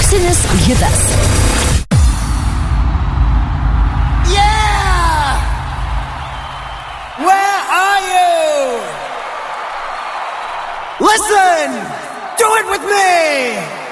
Auksinis hitas. Yeah! Where are you? Listen! Do it with me!